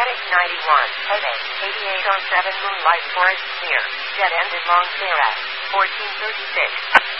Headache 91. Headache 88 on 7 Moonlight Forest near. Dead end in Long Sarah. 1436.